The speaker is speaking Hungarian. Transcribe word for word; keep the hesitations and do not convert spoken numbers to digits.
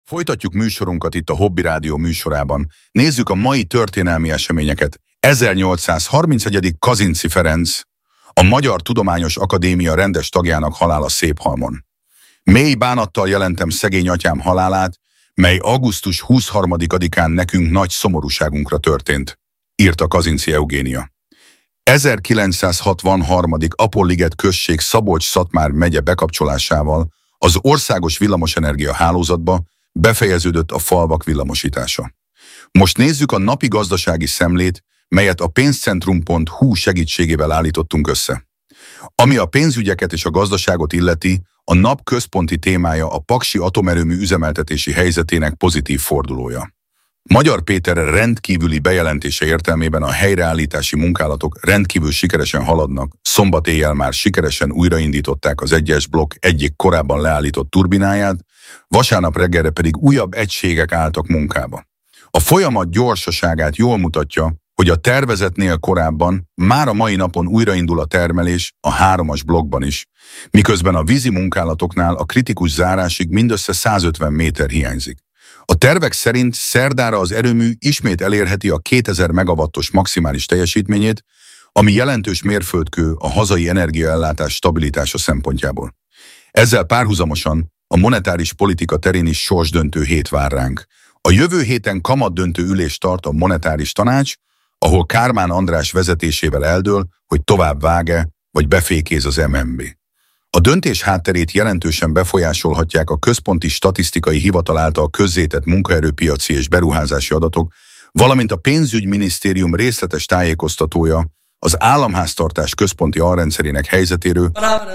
Folytatjuk műsorunkat itt a Hobby Rádió műsorában. Nézzük a mai történelmi eseményeket. ezernyolcszázharmincegyedik Kazinczy Ferenc, a Magyar Tudományos Akadémia rendes tagjának halála Széphalmon. Mély bánattal jelentem szegény atyám halálát, mely augusztus huszonharmadikán nekünk nagy szomorúságunkra történt, írta Kazinczy Eugénia. ezerkilencszázhatvanhárom. Apolliget község Szabolcs-Szatmár megye bekapcsolásával az országos villamosenergia hálózatba befejeződött a falvak villamosítása. Most nézzük a napi gazdasági szemlét, melyet a pénzcentrum pont hu segítségével állítottunk össze. Ami a pénzügyeket és a gazdaságot illeti, a nap központi témája a paksi atomerőmű üzemeltetési helyzetének pozitív fordulója. Magyar Péter rendkívüli bejelentése értelmében a helyreállítási munkálatok rendkívül sikeresen haladnak, szombat éjjel már sikeresen újraindították az egyes blokk egyik korábban leállított turbináját, vasárnap reggelre pedig újabb egységek álltak munkába. A folyamat gyorsaságát jól mutatja, hogy a tervezetnél korábban már a mai napon újraindul a termelés a háromas blokkban is, miközben a vízi munkálatoknál a kritikus zárásig mindössze százötven méter hiányzik. A tervek szerint szerdára az erőmű ismét elérheti a kétezer megawattos maximális teljesítményét, ami jelentős mérföldkő a hazai energiaellátás stabilitása szempontjából. Ezzel párhuzamosan a monetáris politika terén is sorsdöntő hét vár ránk. A jövő héten kamatdöntő ülést tart a monetáris tanács, ahol Kármán András vezetésével eldől, hogy tovább vág-e, vagy befékéz az em en bé. A döntés hátterét jelentősen befolyásolhatják a Központi Statisztikai Hivatal által közzétett munkaerőpiaci és beruházási adatok, valamint a Pénzügyminisztérium részletes tájékoztatója az államháztartás központi alrendszerének helyzetéről,